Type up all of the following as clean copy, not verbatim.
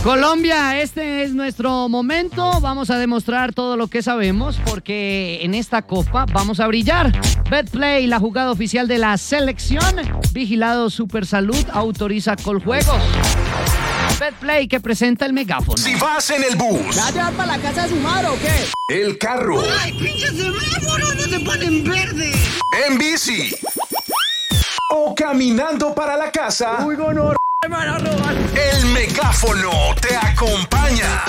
Colombia, este es nuestro momento. Vamos a demostrar todo lo que sabemos porque en esta copa vamos a brillar. Betplay, la jugada oficial de la selección. Vigilado Supersalud, autoriza Coljuegos. Betplay, que presenta el megáfono. Si vas en el bus. ¿Ya te vas para la casa de su madre o qué? El carro. ¡Ay, pinche semáforo! ¡No se ponen verde! En bici. O caminando para la casa. Uy, gonorrea, me van a robar. El megáfono te acompaña.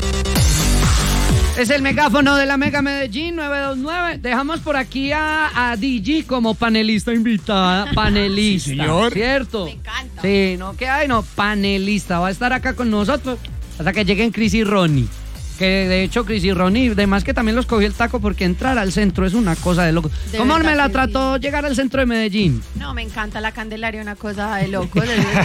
Es el megáfono de la Mega Medellín 929. Dejamos por aquí a DG como panelista invitada. Panelista. Sí, señor. ¿Cierto? Me encanta. Sí, no, ¿qué hay? No, panelista. Va a estar acá con nosotros hasta que lleguen Chris y Ronnie. Que de hecho Chris y Ronnie, además que también los cogió el taco porque entrar al centro es una cosa de loco. De ¿Cómo verdad me la que trató llegar al centro de Medellín? No, me encanta la Candelaria, una cosa de locos.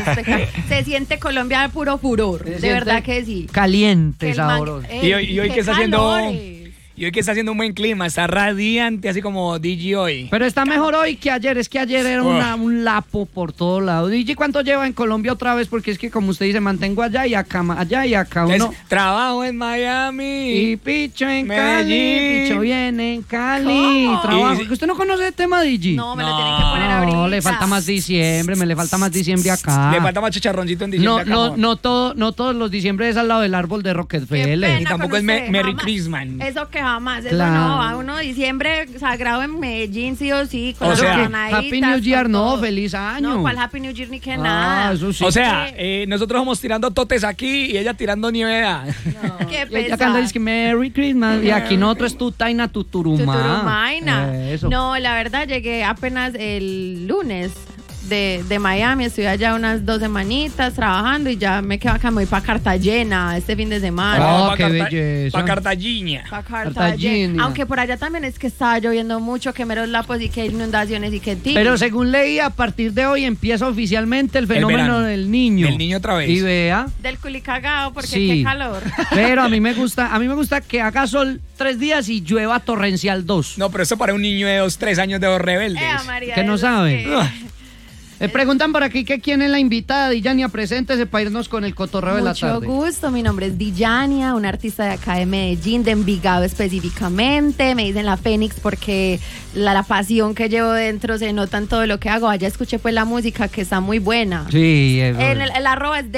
Se siente Colombia puro furor. Se De siente verdad que sí. Caliente, Que el man- sabroso. Y hoy qué que está haciendo. calores. Y hoy que está haciendo un buen clima, está radiante, así como DJ hoy. Pero está mejor hoy que ayer. Es que ayer era un lapo por todos lados. DJ, ¿cuánto lleva en Colombia otra vez? Porque es que, como usted dice, mantengo allá y acá, allá y acá. Es Uno. trabajo en Miami. Y Picho en Medellín. Cali. Picho viene en Cali. ¿Cómo? Trabajo. Y- ¿Usted no conoce el tema, DJ? No, me lo tienen que poner ahorita. No, le falta más diciembre. Me le falta más diciembre acá. Le falta más chicharroncito en No, diciembre. no todos los diciembre es al lado del árbol de Qué Rockefeller. Y tampoco con es usted, Merry jamás. Christmas. Eso que jamás. Eso Claro. no. A uno diciembre sagrado en Medellín, sí o sí. Con O las sea, granaditas, Happy New Year, con no, todo. feliz año. No, ¿cuál Happy New Year ni que Ah, nada? eso sí. O sea, nosotros vamos tirando totes aquí y ella tirando nieve. Qué Y ella canta, dice que Merry Christmas. Y aquí nosotros es tu taina, tu turumá. Tuturumaina. Eso. No, la verdad llegué apenas el lunes de Miami. Estuve allá unas 2 semanitas trabajando y ya me quedo acá. Me voy para Cartagena este fin de semana. Oh, qué belleza. Para Cartagena. Para Cartagena. Cartagena. Aunque por allá también es que estaba lloviendo mucho, que meros lapos y que inundaciones y que Pero según leí, a partir de hoy empieza oficialmente el fenómeno verano. del niño. Del niño otra vez. Y vea. del culicagao, porque Sí. qué calor. Pero a mí me gusta que haga sol 3 días y llueva torrencial 2. No, pero eso para un niño de 2, 3 años de dos rebeldes. María, Que no esos saben. que- Me preguntan por aquí que quién es la invitada. Dijania, preséntese para irnos con el cotorreo de la Mucho tarde. gusto, mi nombre es Dijania, una artista de acá de Medellín, de Envigado específicamente. Me dicen la Fénix porque la pasión que llevo dentro se nota en todo lo que hago. Allá escuché pues la música que está muy buena. Sí, El arroba es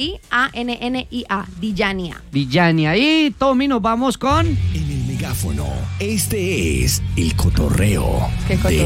DIGIANNIA, Dijania. Dijania. Y Tommy, nos vamos con... En el megáfono, este es el cotorreo ¿Qué cotorreo?